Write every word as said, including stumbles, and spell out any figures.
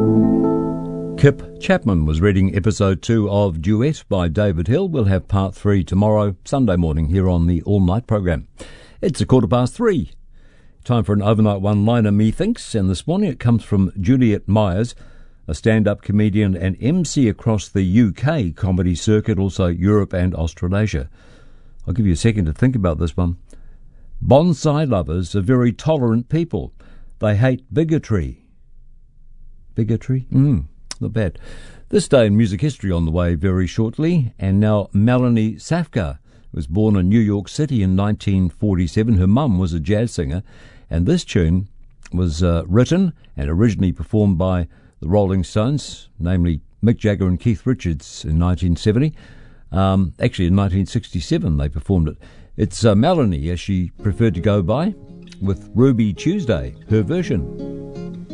Kip Chapman was reading episode two of Duet by David Hill. We'll have part three tomorrow, Sunday morning, here on the All Night programme. It's a quarter past three. Time for an overnight one-liner, methinks, and this morning it comes from Juliet Myers, a stand-up comedian and M C across the U K comedy circuit, also Europe and Australasia. I'll give you a second to think about this one. Bonsai lovers are very tolerant people. They hate bigotry. Bigotry? Mm. Not bad. This day in music history on the way very shortly. And now Melanie Safka was born in New York City in nineteen forty-seven. Her mum was a jazz singer, and this tune was uh, written and originally performed by the Rolling Stones, namely Mick Jagger and Keith Richards in nineteen seventy. Um, actually, in nineteen sixty-seven they performed it. It's uh, Melanie, as she preferred to go by, with Ruby Tuesday, her version.